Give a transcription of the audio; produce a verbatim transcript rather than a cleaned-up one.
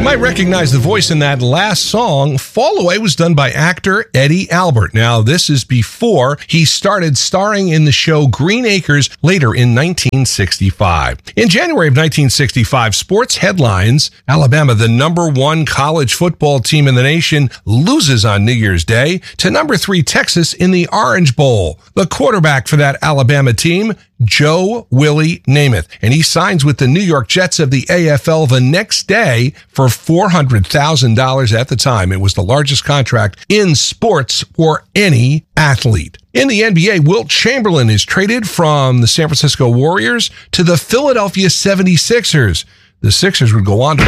might recognize the voice in that last song. Fall Away was done by actor Eddie Albert. Now, this is before he started starring in the show Green Acres later in nineteen sixty-five. In January of nineteen sixty-five, sports headlines: Alabama, the number one college football team in the nation, loses on New Year's Day to number three Texas in the Orange Bowl. The quarterback for that Alabama team, Joe Willie Namath, and he signs with the New York Jets of the A F L the next day for four hundred thousand dollars. At the time, it was the largest contract in sports for any athlete. In the N B A, Wilt Chamberlain is traded from the San Francisco Warriors to the Philadelphia seventy-sixers. The Sixers would go on to